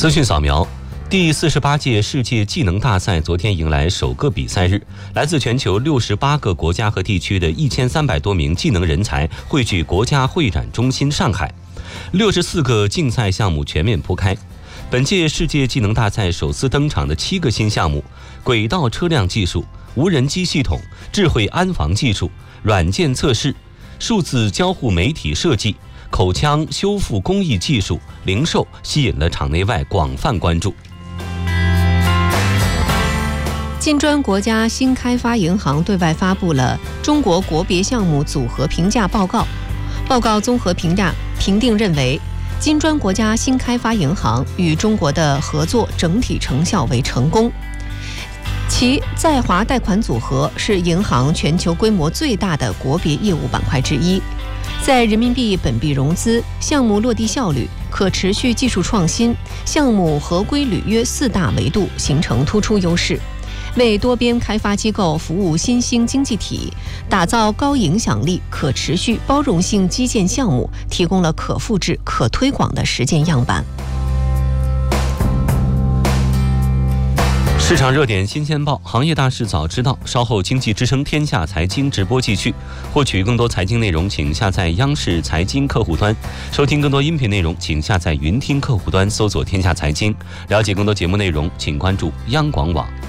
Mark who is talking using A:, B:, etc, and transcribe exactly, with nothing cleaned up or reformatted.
A: 资讯扫描。第四十八届世界技能大赛昨天迎来首个比赛日，来自全球六十八个国家和地区的一千三百多名技能人才汇聚国家会展中心上海，六十四个竞赛项目全面铺开。本届世界技能大赛首次登场的七个新项目：轨道车辆技术、无人机系统、智慧安防技术、软件测试、数字交互媒体设计、口腔修复工艺技术、零售，吸引了场内外广泛关注。
B: 金砖国家新开发银行对外发布了中国国别项目组合评价报告。报告综合评价评定认为，金砖国家新开发银行与中国的合作整体成效为成功。其在华贷款组合是银行全球规模最大的国别业务板块之一，在人民币本币融资、项目落地效率、可持续技术创新、项目合规履约四大维度形成突出优势，为多边开发机构服务新兴经济体，打造高影响力、可持续、包容性基建项目提供了可复制、可推广的实践样板。
A: 市场热点新鲜报，行业大事早知道。稍后经济之声天下财经直播继续。获取更多财经内容，请下载央视财经客户端；收听更多音频内容，请下载云听客户端，搜索天下财经。了解更多节目内容，请关注央广网。